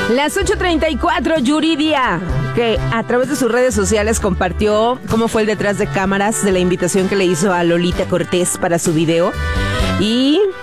Las 8:34, Yuridia, que a través de sus redes sociales compartió cómo fue el detrás de cámaras de la invitación que le hizo a Lolita Cortés para su video. Y